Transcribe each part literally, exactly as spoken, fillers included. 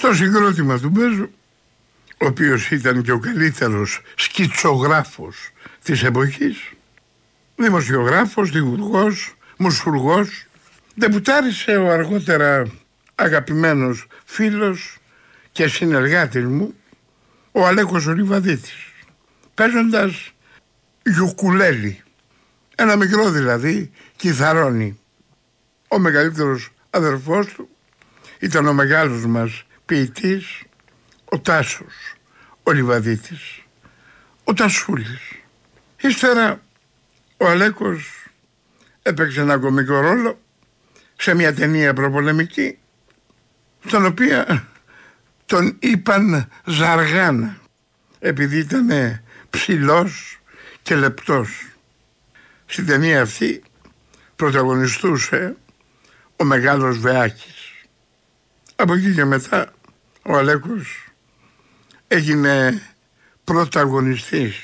Στο συγκρότημα του Μπέζου, ο οποίος ήταν και ο καλύτερος σκητσογράφος της εποχής, δημοσιογράφος, δημιουργός, μουσουργός, ντεμπουτάρισε ο αργότερα αγαπημένος φίλος και συνεργάτης μου, ο Αλέκος ο Λιβαδίτης, παίζοντας γιουκουλέλι, ένα μικρό δηλαδή κιθαρόνι. Ο μεγαλύτερος αδερφός του ήταν ο μεγάλος μας ποιητής, ο Τάσος ο Λιβαδίτης, ο Τασούλης. Ύστερα ο Αλέκος έπαιξε ένα κωμικό ρόλο σε μια ταινία προπολεμική, στον οποία τον είπαν Ζαργάνα, επειδή ήταν ψηλός και λεπτός. Στην ταινία αυτή πρωταγωνιστούσε ο μεγάλος Βεάκης. Από εκεί και μετά ο Αλέκος έγινε πρωταγωνιστής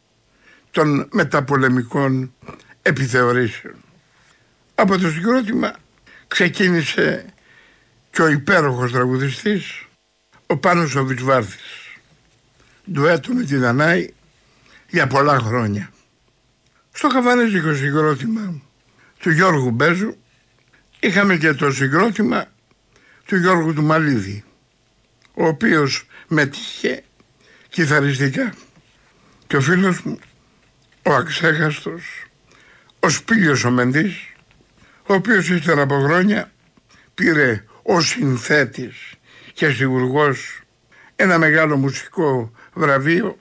των μεταπολεμικών επιθεωρήσεων. Από το συγκρότημα ξεκίνησε και ο υπέροχος τραγουδιστής ο Πάνος ο Βυτσβάρδης, ντουέτο με τη Δανάη για πολλά χρόνια. Στο χαβανέζικο συγκρότημα του Γιώργου Μπέζου είχαμε και το συγκρότημα του Γιώργου του Μαλίδη, ο οποίος μετήχε κιθαριστικά, και ο φίλος μου ο αξέχαστος ο Σπήλιος ο Μεντής, ο οποίος ύστερα από χρόνια πήρε ως συνθέτης και σιγουργός ένα μεγάλο μουσικό βραβείο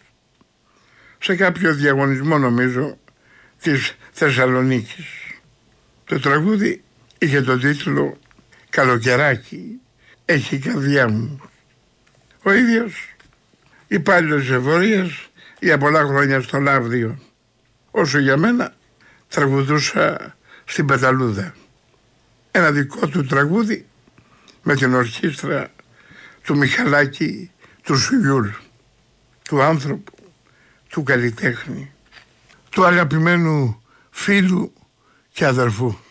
σε κάποιο διαγωνισμό, νομίζω, της Θεσσαλονίκης. Το τραγούδι είχε τον τίτλο «Καλοκαιράκι έχει η καρδιά μου». Ο ίδιος υπάλληλος εφορίας για πολλά χρόνια στο Λάβδιο, όσο για μένα τραγουδούσα στην Πεταλούδα. Ένα δικό του τραγούδι με την ορχήστρα του Μιχαλάκη του Σουγιούλ, του άνθρωπου, του καλλιτέχνη, του αγαπημένου φίλου και αδερφού.